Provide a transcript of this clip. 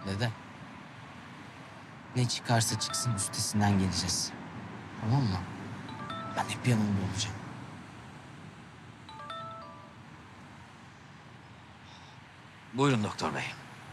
Dede. Ne çıkarsa çıksın üstesinden geleceğiz. Tamam mı? Ben hep yanında olacağım. Buyurun doktor bey.